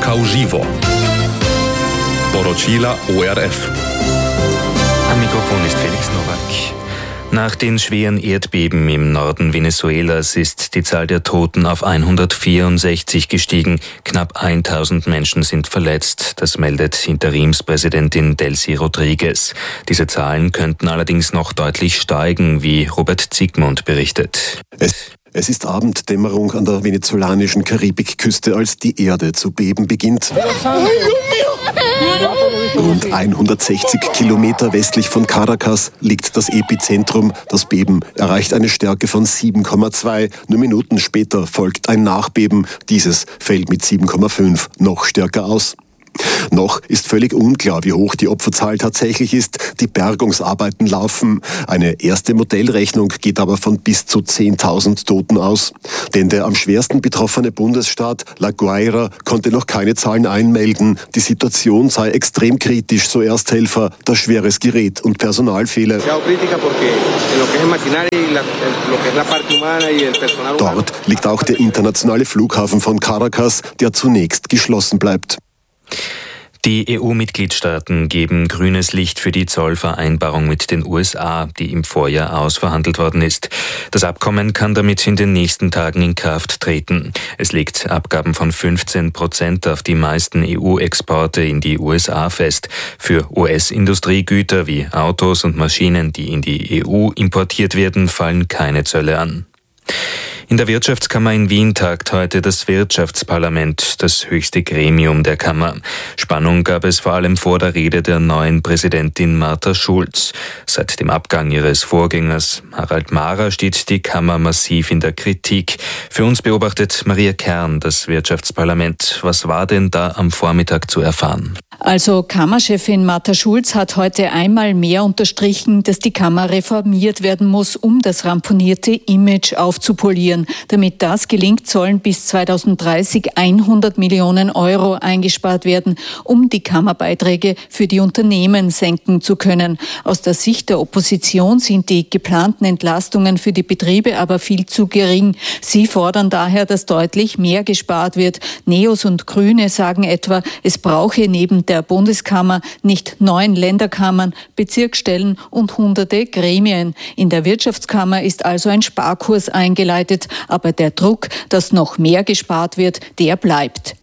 OKV Živo. Poročila ORF. Am Mikrofon ist Felix Nowak. Nach den schweren Erdbeben im Norden Venezuelas ist die Zahl der Toten auf 164 gestiegen. Knapp 1000 Menschen sind verletzt. Das meldet Interimspräsidentin Delcy Rodriguez. Diese Zahlen könnten allerdings noch deutlich steigen, wie Robert Zygmunt berichtet. Es ist Abenddämmerung an der venezolanischen Karibikküste, als die Erde zu beben beginnt. Rund 160 Kilometer westlich von Caracas liegt das Epizentrum. Das Beben erreicht eine Stärke von 7,2. Nur Minuten später folgt ein Nachbeben. Dieses fällt mit 7,5 noch stärker aus. Noch ist völlig unklar, wie hoch die Opferzahl tatsächlich ist. Die Bergungsarbeiten laufen. Eine erste Modellrechnung geht aber von bis zu 10.000 Toten aus. Denn der am schwersten betroffene Bundesstaat La Guaira konnte noch keine Zahlen einmelden. Die Situation sei extrem kritisch, so Ersthelfer, das schweres Gerät und Personal fehle. Dort liegt auch der internationale Flughafen von Caracas, der zunächst geschlossen bleibt. Die EU-Mitgliedstaaten geben grünes Licht für die Zollvereinbarung mit den USA, die im Vorjahr ausverhandelt worden ist. Das Abkommen kann damit in den nächsten Tagen in Kraft treten. Es legt Abgaben von 15% auf die meisten EU-Exporte in die USA fest. Für US-Industriegüter wie Autos und Maschinen, die in die EU importiert werden, fallen keine Zölle an. In der Wirtschaftskammer in Wien tagt heute das Wirtschaftsparlament, das höchste Gremium der Kammer. Spannung gab es vor allem vor der Rede der neuen Präsidentin Martha Schulz. Seit dem Abgang ihres Vorgängers Harald Mahrer steht die Kammer massiv in der Kritik. Für uns beobachtet Maria Kern das Wirtschaftsparlament. Was war denn da am Vormittag zu erfahren? Also Kammerchefin Martha Schulz hat heute einmal mehr unterstrichen, dass die Kammer reformiert werden muss, um das ramponierte Image aufzupolieren. Damit das gelingt, sollen bis 2030 100 Millionen Euro eingespart werden, um die Kammerbeiträge für die Unternehmen senken zu können. Aus der Sicht der Opposition sind die geplanten Entlastungen für die Betriebe aber viel zu gering. Sie fordern daher, dass deutlich mehr gespart wird. Neos und Grüne sagen etwa, es brauche neben der Bundeskammer nicht 9 Länderkammern, Bezirksstellen und hunderte Gremien. In der Wirtschaftskammer ist also ein Sparkurs eingeleitet, aber der Druck, dass noch mehr gespart wird, der bleibt.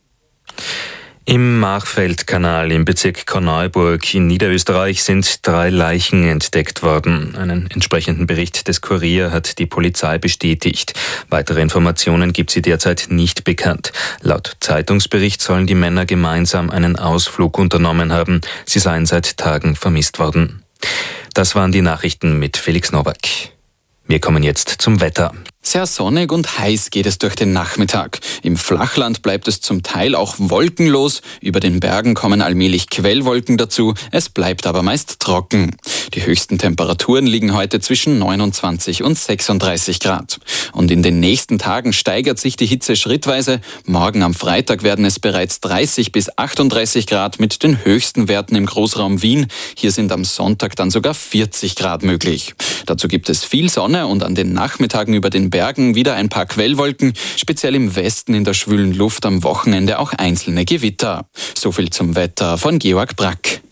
Im Machfeldkanal im Bezirk Korneuburg in Niederösterreich sind 3 Leichen entdeckt worden. Einen entsprechenden Bericht des Kurier hat die Polizei bestätigt. Weitere Informationen gibt sie derzeit nicht bekannt. Laut Zeitungsbericht sollen die Männer gemeinsam einen Ausflug unternommen haben. Sie seien seit Tagen vermisst worden. Das waren die Nachrichten mit Felix Nowak. Wir kommen jetzt zum Wetter. Sehr sonnig und heiß geht es durch den Nachmittag. Im Flachland bleibt es zum Teil auch wolkenlos. Über den Bergen kommen allmählich Quellwolken dazu. Es bleibt aber meist trocken. Die höchsten Temperaturen liegen heute zwischen 29 und 36 Grad. Und in den nächsten Tagen steigert sich die Hitze schrittweise. Morgen am Freitag werden es bereits 30 bis 38 Grad mit den höchsten Werten im Großraum Wien. Hier sind am Sonntag dann sogar 40 Grad möglich. Dazu gibt es viel Sonne und an den Nachmittagen über den Bergen wieder ein paar Quellwolken, speziell im Westen in der schwülen Luft am Wochenende auch einzelne Gewitter. So viel zum Wetter von Georg Brack.